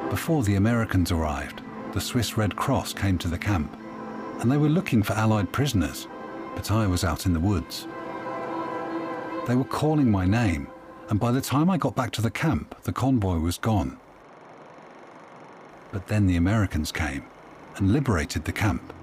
Before the Americans arrived, the Swiss Red Cross came to the camp, and they were looking for Allied prisoners, but I was out in the woods. They were calling my name, and by the time I got back to the camp, the convoy was gone. But then the Americans came and liberated the camp.